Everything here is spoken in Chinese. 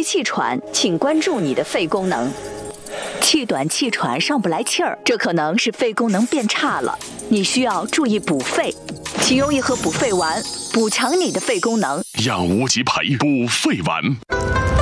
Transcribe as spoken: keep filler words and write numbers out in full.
气喘，请关注你的肺功能。气短气喘上不来气儿，这可能是肺功能变差了，你需要注意补肺。请用一盒补肺丸，补强你的肺功能。 养无极培补肺丸。